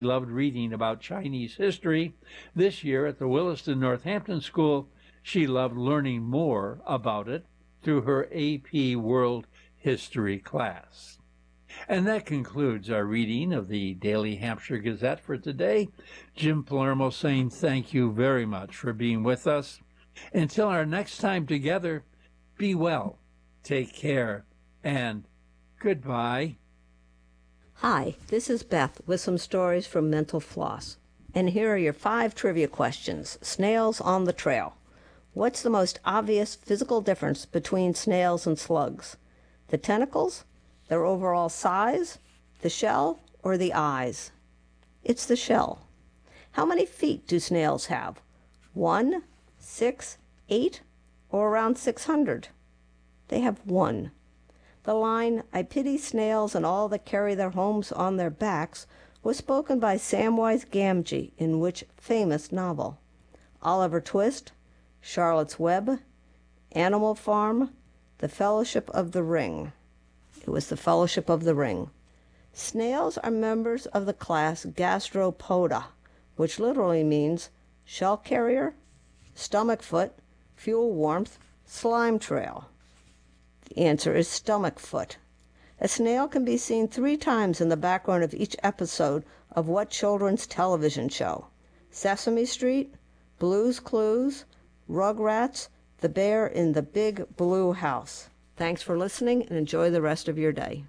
loved reading about Chinese history. This year at the Williston Northampton School, she loved learning more about it through her AP World History class. And that concludes our reading of the Daily Hampshire Gazette for today. Jim Palermo saying thank you very much for being with us. Until our next time together, be well, take care, and goodbye. Hi, this is Beth with some stories from Mental Floss. And here are your 5 trivia questions. Snails on the trail. What's the most obvious physical difference between snails and slugs? The tentacles, their overall size, the shell, or the eyes? It's the shell. How many feet do snails have? 1, 6, 8, or around 600? They have 1. The line, "I pity snails and all that carry their homes on their backs," was spoken by Samwise Gamgee in which famous novel? Oliver Twist, Charlotte's Web, Animal Farm, The Fellowship of the Ring. It was The Fellowship of the Ring. Snails are members of the class Gastropoda, which literally means shell carrier, stomach foot, fuel warmth, slime trail. The answer is stomach foot. A snail can be seen 3 times in the background of each episode of what children's television show? Sesame Street, Blue's Clues, Rugrats, The Bear in the Big Blue House. Thanks for listening and enjoy the rest of your day.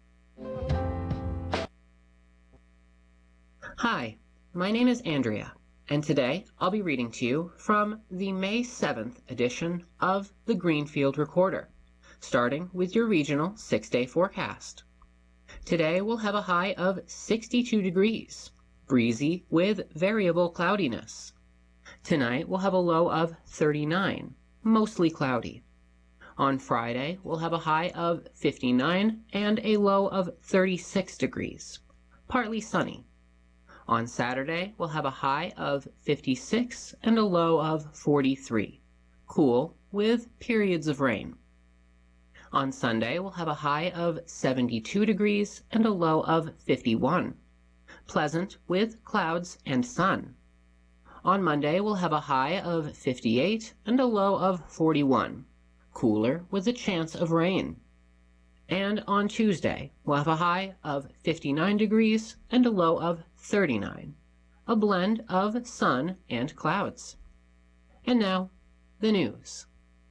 Hi, my name is Andrea, and today I'll be reading to you from the May 7th edition of the Greenfield Recorder, starting with your regional 6-day forecast. Today we'll have a high of 62 degrees, breezy with variable cloudiness. Tonight we'll have a low of 39, mostly cloudy. On Friday we'll have a high of 59 and a low of 36 degrees, partly sunny. On Saturday we'll have a high of 56 and a low of 43, cool with periods of rain. On Sunday, we'll have a high of 72 degrees and a low of 51, pleasant with clouds and sun. On Monday, we'll have a high of 58 and a low of 41, cooler with a chance of rain. And on Tuesday, we'll have a high of 59 degrees and a low of 39, a blend of sun and clouds. And now, the news.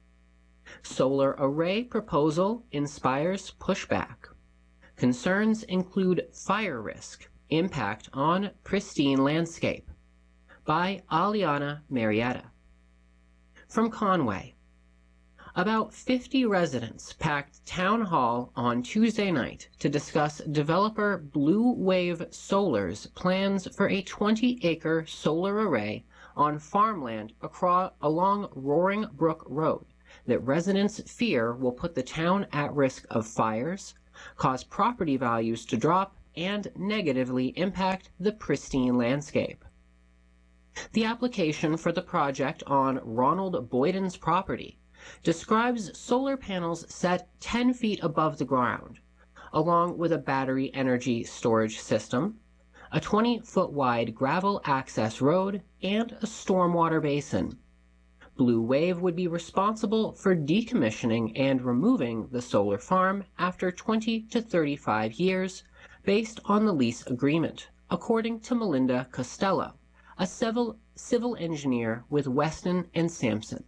Solar array proposal inspires pushback. Concerns include fire risk, impact on pristine landscape. By Aliana Marietta. From Conway. About 50 residents packed Town Hall on Tuesday night to discuss developer Blue Wave Solar's plans for a 20-acre solar array on farmland along Roaring Brook Road that residents fear will put the town at risk of fires, cause property values to drop, and negatively impact the pristine landscape. The application for the project on Ronald Boyden's property describes solar panels set 10 feet above the ground, along with a battery energy storage system, a 20-foot wide gravel access road, and a stormwater basin. Blue Wave would be responsible for decommissioning and removing the solar farm after 20 to 35 years based on the lease agreement, according to Melinda Costello, a civil engineer with Weston and Sampson.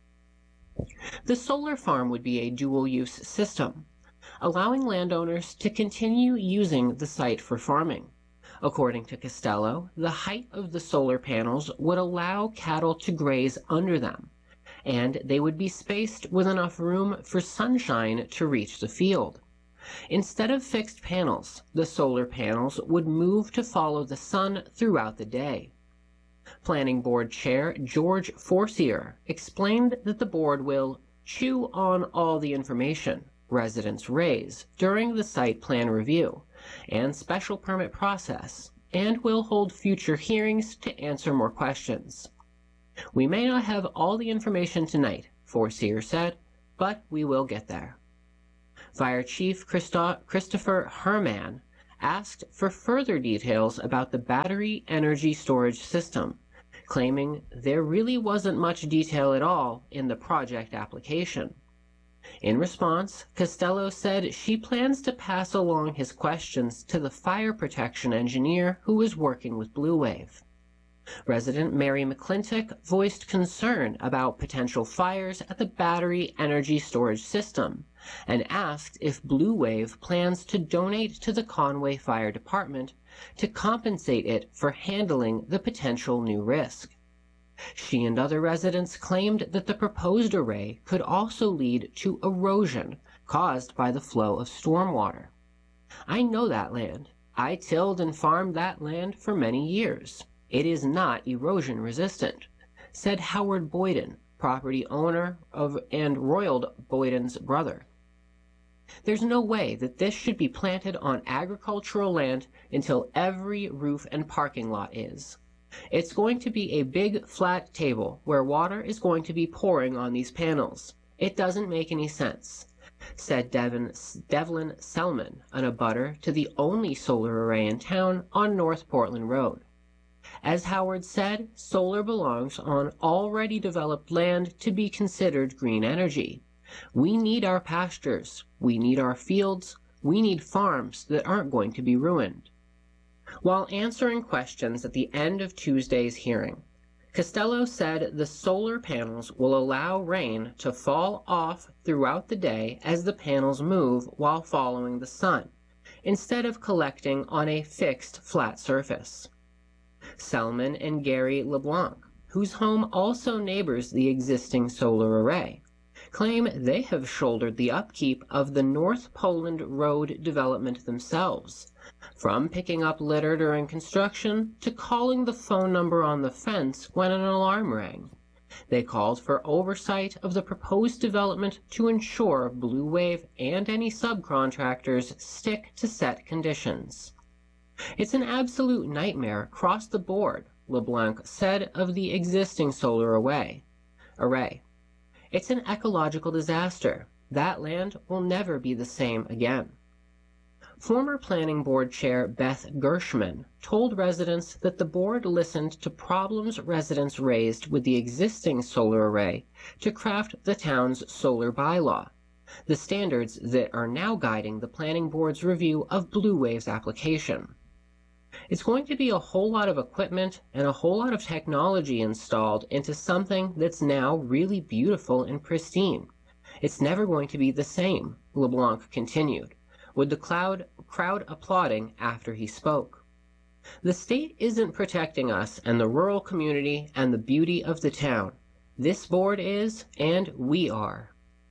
The solar farm would be a dual-use system, allowing landowners to continue using the site for farming. According to Costello, the height of the solar panels would allow cattle to graze under them, and they would be spaced with enough room for sunshine to reach the field. Instead of fixed panels, the solar panels would move to follow the sun throughout the day. Planning Board Chair George Forcier explained that the board will chew on all the information residents raise during the site plan review and special permit process, and will hold future hearings to answer more questions. We may not have all the information tonight, Forcier said, but we will get there. Fire Chief Christopher Herman asked for further details about the battery energy storage system, claiming there really wasn't much detail at all in the project application. In response, Costello said she plans to pass along his questions to the fire protection engineer who is working with Blue Wave. Resident Mary McClintock voiced concern about potential fires at the battery energy storage system and asked if Blue Wave plans to donate to the Conway Fire Department to compensate it for handling the potential new risk. She and other residents claimed that the proposed array could also lead to erosion caused by the flow of stormwater. "I know that land. I tilled and farmed that land for many years. It is not erosion resistant," said Howard Boyden, property owner and Royald Boyden's brother. "There's no way that this should be planted on agricultural land until every roof and parking lot is. It's going to be a big flat table where water is going to be pouring on these panels. It doesn't make any sense," said Devlin Selman, an abutter to the only solar array in town on North Portland Road. As Howard said, solar belongs on already developed land to be considered green energy. We need our pastures, we need our fields, we need farms that aren't going to be ruined. While answering questions at the end of Tuesday's hearing, Costello said the solar panels will allow rain to fall off throughout the day as the panels move while following the sun, instead of collecting on a fixed flat surface. Selman and Gary LeBlanc, whose home also neighbors the existing solar array, claim they have shouldered the upkeep of the North Poland Road development themselves, from picking up litter during construction to calling the phone number on the fence when an alarm rang. They called for oversight of the proposed development to ensure Blue Wave and any subcontractors stick to set conditions. "It's an absolute nightmare across the board," LeBlanc said of the existing solar array. "It's an ecological disaster. That land will never be the same again." Former Planning Board Chair Beth Gershman told residents that the board listened to problems residents raised with the existing solar array to craft the town's solar bylaw, the standards that are now guiding the Planning Board's review of Blue Wave's application. "It's going to be a whole lot of equipment and a whole lot of technology installed into something that's now really beautiful and pristine. It's never going to be the same," LeBlanc continued, with the crowd applauding after he spoke. "The state isn't protecting us and the rural community and the beauty of the town. This board is, and we are."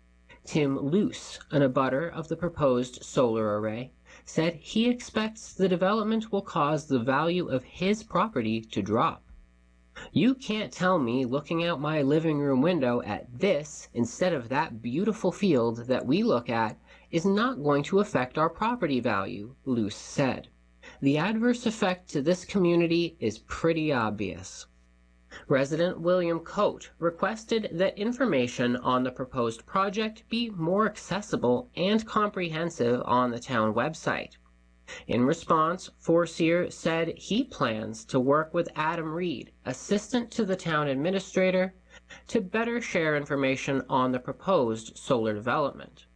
Tim Luce, an abutter of the proposed solar array, said he expects the development will cause the value of his property to drop. "You can't tell me looking out my living room window at this instead of that beautiful field that we look at is not going to affect our property value," Luce said. "The adverse effect to this community is pretty obvious." Resident William Coate requested that information on the proposed project be more accessible and comprehensive on the town website. In response, Forcier said he plans to work with Adam Reed, assistant to the town administrator, to better share information on the proposed solar development.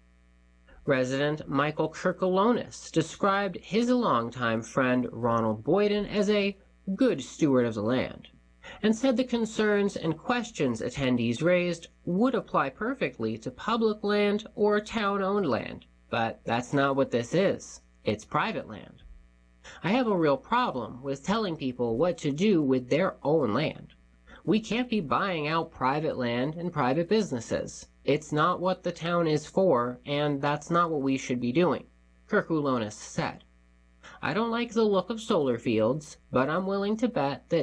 Resident Michael Kirkalonis described his longtime friend Ronald Boyden as a good steward of the land, and said the concerns and questions attendees raised would apply perfectly to public land or town-owned land, but that's not what this is. It's private land. "I have a real problem with telling people what to do with their own land. We can't be buying out private land and private businesses. It's not what the town is for, and that's not what we should be doing," Kirkalonis said. "I don't like the look of solar fields, but I'm willing to bet that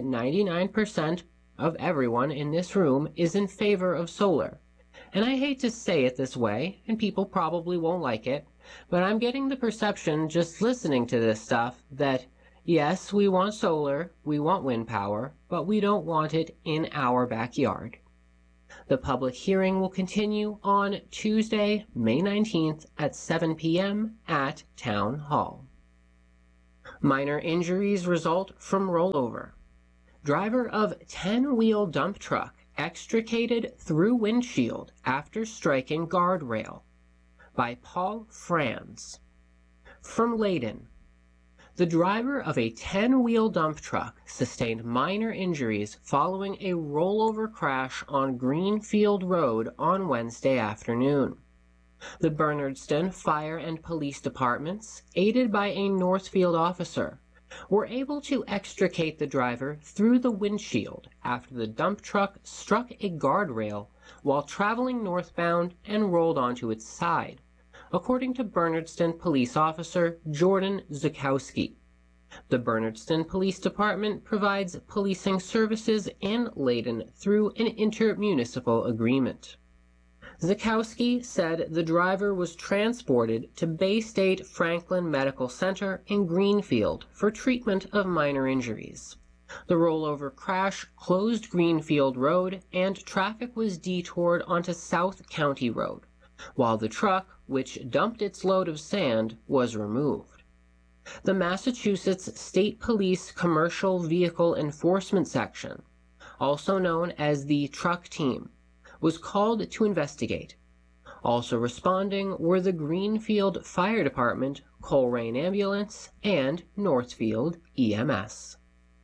99% of everyone in this room is in favor of solar. And I hate to say it this way, and people probably won't like it, but I'm getting the perception just listening to this stuff that, yes, we want solar, we want wind power, but we don't want it in our backyard." The public hearing will continue on Tuesday, May 19th at 7 p.m. at Town Hall. Minor injuries result from rollover. Driver of 10-wheel dump truck extricated through windshield after striking guardrail. By Paul Franz. From Leyden. The driver of a 10-wheel dump truck sustained minor injuries following a rollover crash on Greenfield Road on Wednesday afternoon. The Bernardston Fire and Police Departments, aided by a Northfield officer, were able to extricate the driver through the windshield after the dump truck struck a guardrail while traveling northbound and rolled onto its side, according to Bernardston Police Officer Jordan Zukowski. The Bernardston Police Department provides policing services in Leyden through an intermunicipal agreement. Zukowski said the driver was transported to Bay State Franklin Medical Center in Greenfield for treatment of minor injuries. The rollover crash closed Greenfield Road and traffic was detoured onto South County Road, while the truck, which dumped its load of sand, was removed. The Massachusetts State Police Commercial Vehicle Enforcement Section, also known as the Truck Team, was called to investigate. Also responding were the Greenfield Fire Department, Coleraine Ambulance, and Northfield EMS.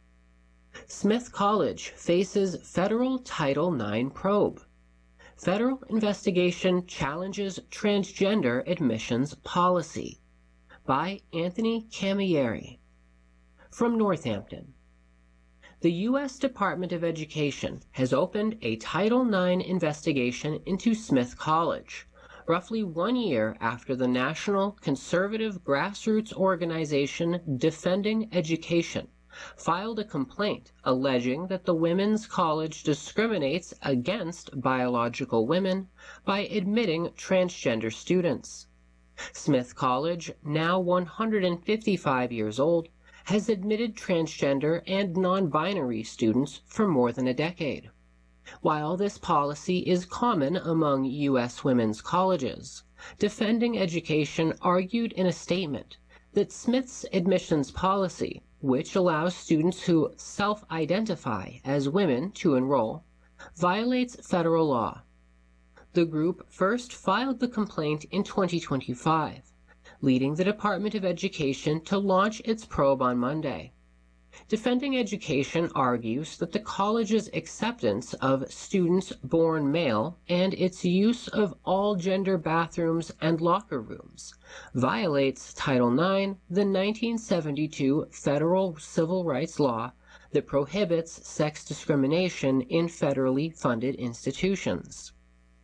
Smith College faces federal Title IX probe. Federal investigation challenges transgender admissions policy. By Anthony Camilleri. From Northampton. The U.S. Department of Education has opened a Title IX investigation into Smith College, roughly 1 year after the national conservative grassroots organization Defending Education filed a complaint alleging that the women's college discriminates against biological women by admitting transgender students. Smith College, now 155 years old, has admitted transgender and non-binary students for more than a decade. While this policy is common among U.S. women's colleges, Defending Education argued in a statement that Smith's admissions policy, which allows students who self-identify as women to enroll, violates federal law. The group first filed the complaint in 2025. Leading the Department of Education to launch its probe on Monday. Defending Education argues that the college's acceptance of students born male and its use of all-gender bathrooms and locker rooms violates Title IX, the 1972 federal civil rights law that prohibits sex discrimination in federally funded institutions.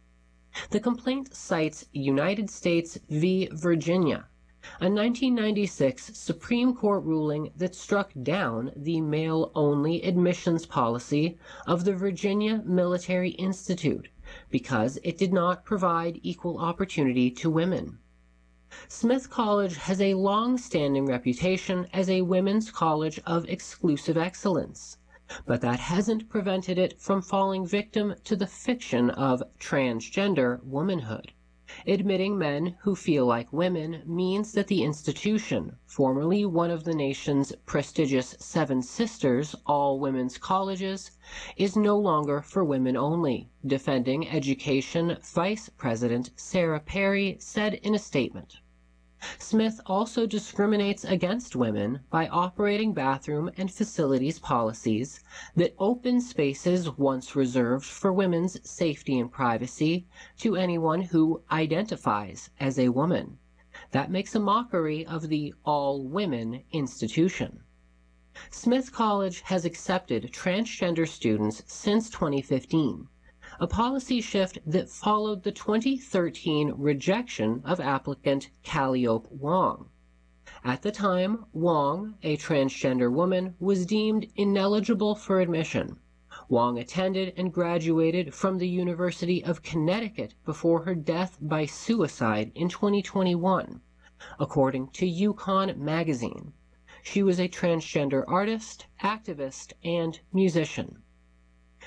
The complaint cites United States v. Virginia, a 1996 Supreme Court ruling that struck down the male-only admissions policy of the Virginia Military Institute because it did not provide equal opportunity to women. Smith College has a long-standing reputation as a women's college of exclusive excellence, but that hasn't prevented it from falling victim to the fiction of transgender womanhood. Admitting men who feel like women means that the institution, formerly one of the nation's prestigious Seven Sisters all-women's colleges, is no longer for women only, Defending Education Vice President Sarah Perry said in a statement. Smith also discriminates against women by operating bathroom and facilities policies that open spaces once reserved for women's safety and privacy to anyone who identifies as a woman. That makes a mockery of the all-women institution. Smith College has accepted transgender students since 2015. A policy shift that followed the 2013 rejection of applicant Calliope Wong. At the time, Wong, a transgender woman, was deemed ineligible for admission. Wong attended and graduated from the University of Connecticut before her death by suicide in 2021, according to Yukon Magazine. She was a transgender artist, activist, and musician.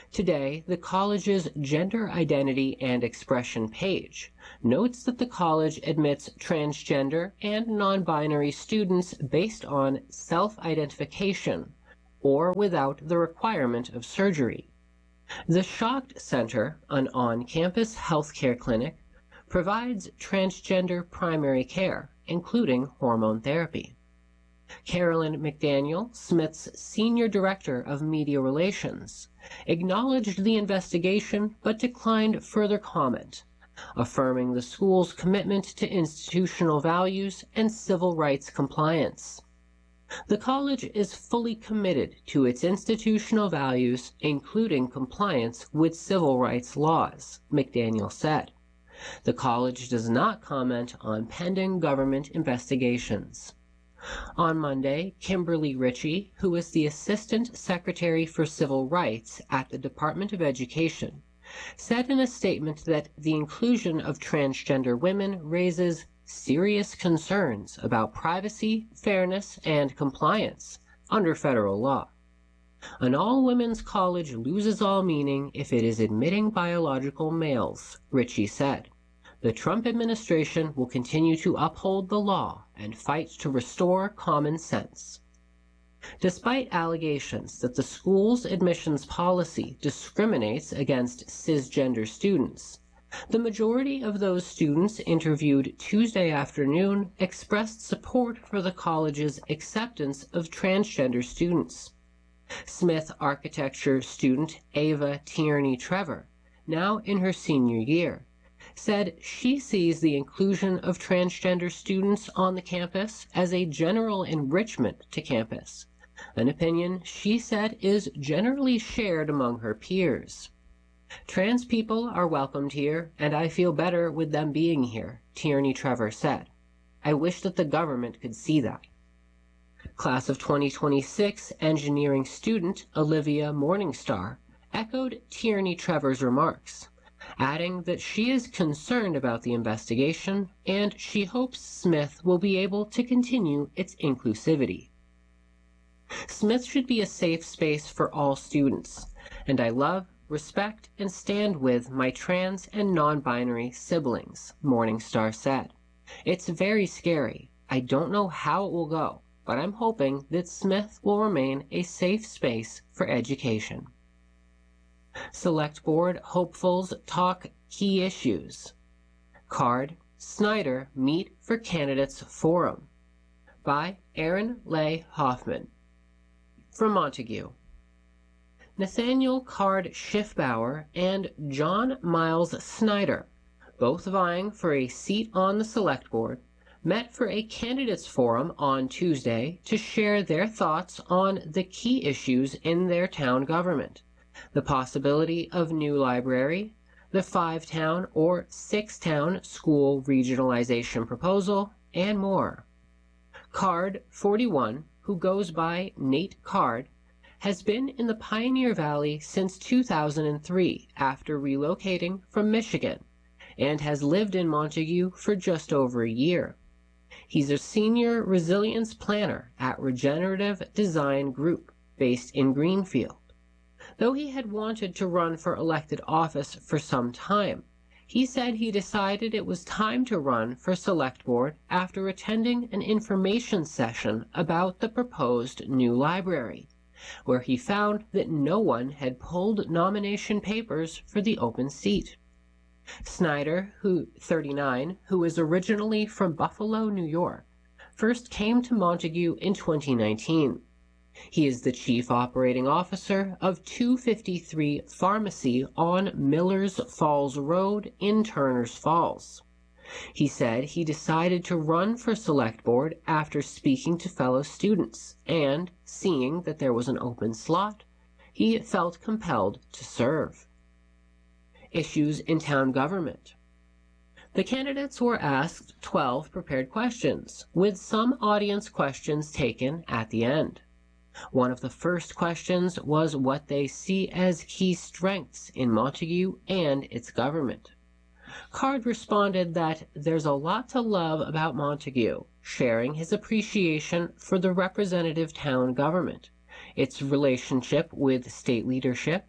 Today, the college's Gender Identity and Expression page notes that the college admits transgender and non-binary students based on self-identification or without the requirement of surgery. The Schacht Center, an on-campus healthcare clinic, provides transgender primary care, including hormone therapy. Carolyn McDaniel, Smith's Senior Director of Media Relations, acknowledged the investigation but declined further comment, affirming the school's commitment to institutional values and civil rights compliance. The college is fully committed to its institutional values, including compliance with civil rights laws, McDaniel said. The college does not comment on pending government investigations. On Monday, Kimberly Ritchie, who is the Assistant Secretary for Civil Rights at the Department of Education, said in a statement that the inclusion of transgender women raises serious concerns about privacy, fairness, and compliance under federal law. An all-women's college loses all meaning if it is admitting biological males, Ritchie said. The Trump administration will continue to uphold the law and fight to restore common sense. Despite allegations that the school's admissions policy discriminates against cisgender students, the majority of those students interviewed Tuesday afternoon expressed support for the college's acceptance of transgender students. Smith architecture student Ava Tierney Trevor, now in her senior year, said she sees the inclusion of transgender students on the campus as a general enrichment to campus, an opinion she said is generally shared among her peers. Trans people are welcomed here, and I feel better with them being here, Tierney Trevor said. I wish that the government could see that. Class of 2026 engineering student Olivia Morningstar echoed Tierney Trevor's remarks, adding that she is concerned about the investigation and she hopes Smith will be able to continue its inclusivity. Smith should be a safe space for all students, and I love, respect, and stand with my trans and non-binary siblings, Morningstar said. It's very scary. I don't know how it will go, but I'm hoping that Smith will remain a safe space for education. Select Board hopefuls talk key issues. Card, Snyder meet for candidates forum. By Aaron Leigh Hoffman. From Montague. Nathaniel Card Schiffbauer and John Miles Snyder, both vying for a seat on the Select Board, met for a candidates forum on Tuesday to share their thoughts on the key issues in their town government. The possibility of new library, the 5-town or 6-town school regionalization proposal, and more. Card 41, who goes by Nate Card, has been in the Pioneer Valley since 2003 after relocating from Michigan, and has lived in Montague for just over a year. He's a senior resilience planner at Regenerative Design Group, based in Greenfield. Though he had wanted to run for elected office for some time, he said he decided it was time to run for Select Board after attending an information session about the proposed new library, where he found that no one had pulled nomination papers for the open seat. Snyder, 39, who is originally from Buffalo, New York, first came to Montague in 2019. He is the Chief Operating Officer of 253 Pharmacy on Millers Falls Road in Turners Falls. He said he decided to run for Select Board after speaking to fellow students, and, seeing that there was an open slot, he felt compelled to serve. Issues in town government. The candidates were asked 12 prepared questions, with some audience questions taken at the end. One of the first questions was what they see as key strengths in Montague and its government. Card responded that there's a lot to love about Montague, sharing his appreciation for the representative town government, its relationship with state leadership,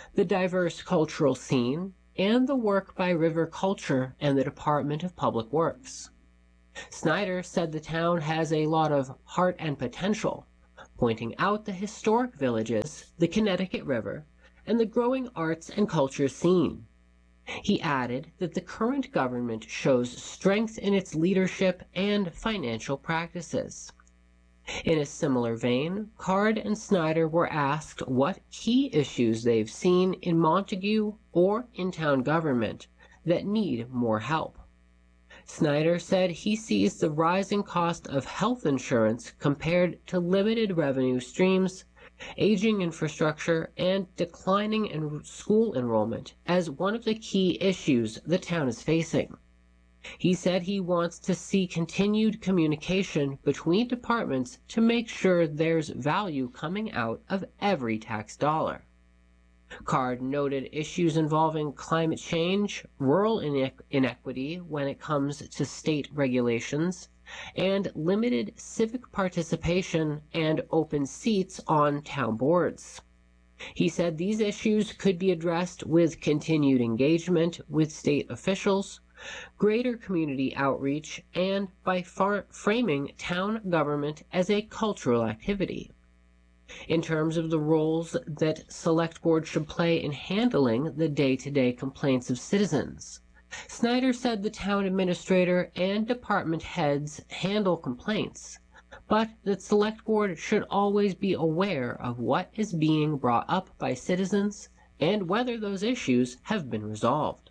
the diverse cultural scene, and the work by River Culture and the Department of Public Works. Snyder said the town has a lot of heart and potential, pointing out the historic villages, the Connecticut River, and the growing arts and culture scene. He added that the current government shows strength in its leadership and financial practices. In a similar vein, Card and Snyder were asked what key issues they've seen in Montague or in town government that need more help. Snyder said he sees the rising cost of health insurance compared to limited revenue streams, aging infrastructure, and declining school enrollment as one of the key issues the town is facing. He said he wants to see continued communication between departments to make sure there's value coming out of every tax dollar. Card noted issues involving climate change, rural inequity when it comes to state regulations, and limited civic participation and open seats on town boards. He said these issues could be addressed with continued engagement with state officials, greater community outreach, and by framing town government as a cultural activity. In terms of the roles that Select Board should play in handling the day-to-day complaints of citizens, Snyder said the town administrator and department heads handle complaints, but that Select Board should always be aware of what is being brought up by citizens and whether those issues have been resolved.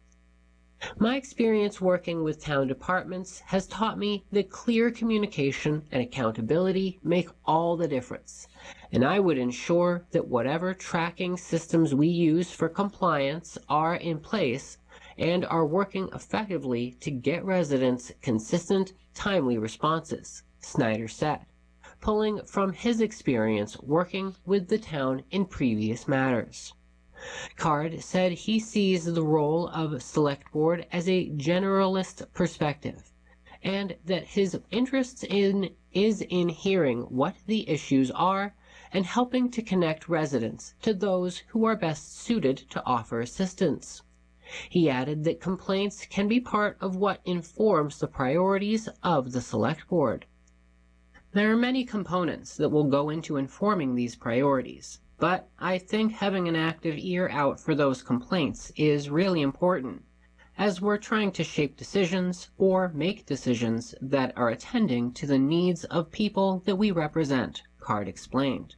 My experience working with town departments has taught me that clear communication and accountability make all the difference, and I would ensure that whatever tracking systems we use for compliance are in place and are working effectively to get residents consistent, timely responses, Snyder said, pulling from his experience working with the town in previous matters. Card said he sees the role of Select Board as a generalist perspective, and that his interest is in hearing what the issues are and helping to connect residents to those who are best suited to offer assistance. He added that complaints can be part of what informs the priorities of the Select Board. There are many components that will go into informing these priorities, but I think having an active ear out for those complaints is really important, as we're trying to shape decisions or make decisions that are attending to the needs of people that we represent, Card explained.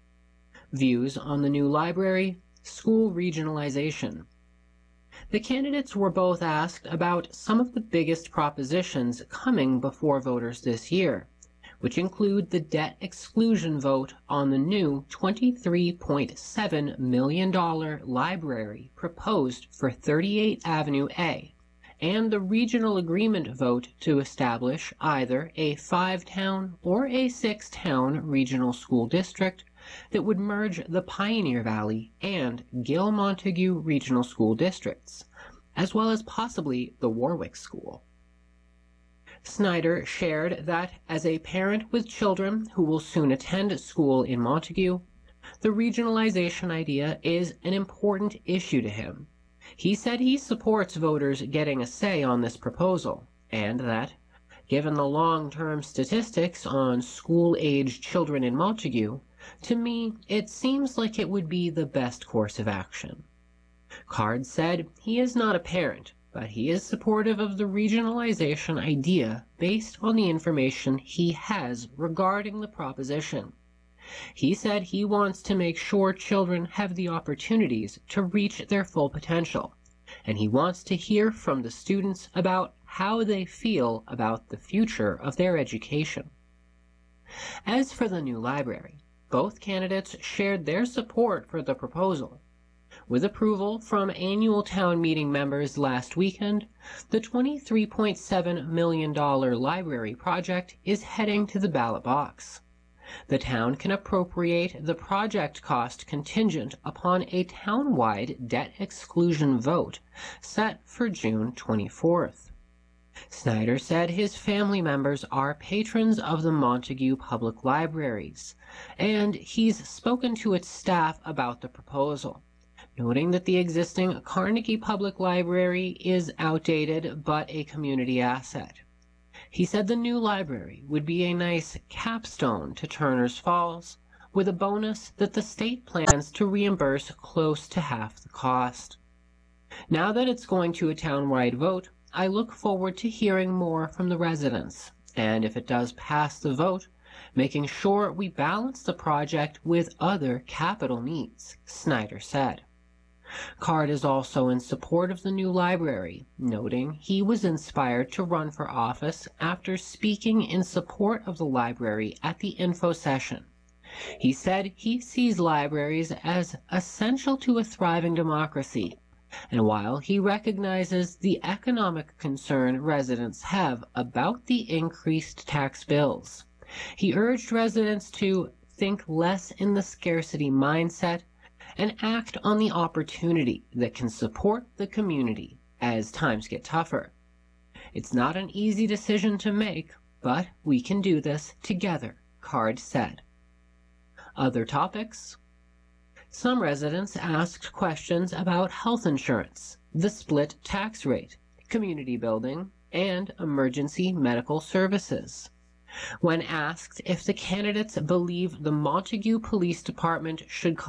Views on the new library, school regionalization. The candidates were both asked about some of the biggest propositions coming before voters this year, which include the debt exclusion vote on the new $23.7 million library proposed for 38th Avenue A, and the regional agreement vote to establish either a 5-town or a 6-town regional school district that would merge the Pioneer Valley and Gill Montague regional school districts, as well as possibly the Warwick School. Snyder shared that as a parent with children who will soon attend school in Montague, the regionalization idea is an important issue to him. He said he supports voters getting a say on this proposal, and that, given the long-term statistics on school-age children in Montague, to me it seems like it would be the best course of action. Card said he is not a parent, but he is supportive of the regionalization idea based on the information he has regarding the proposition. He said he wants to make sure children have the opportunities to reach their full potential, and he wants to hear from the students about how they feel about the future of their education. As for the new library, both candidates shared their support for the proposal. With approval from annual town meeting members last weekend, the $23.7 million library project is heading to the ballot box. The town can appropriate the project cost contingent upon a town-wide debt exclusion vote set for June 24th. Snyder said his family members are patrons of the Montague Public Libraries, and he's spoken to its staff about the proposal, noting that the existing Carnegie Public Library is outdated but a community asset. He said the new library would be a nice capstone to Turner's Falls, with a bonus that the state plans to reimburse close to half the cost. Now that it's going to a townwide vote, I look forward to hearing more from the residents, and if it does pass the vote, making sure we balance the project with other capital needs, Snyder said. Card is also in support of the new library, noting he was inspired to run for office after speaking in support of the library at the info session. He said he sees libraries as essential to a thriving democracy, and while he recognizes the economic concern residents have about the increased tax bills, he urged residents to think less in the scarcity mindset and act on the opportunity that can support the community as times get tougher. It's not an easy decision to make, but we can do this together, Card said. Other topics. Some residents asked questions about health insurance, the split tax rate, community building, and emergency medical services. When asked if the candidates believe the Montague Police Department should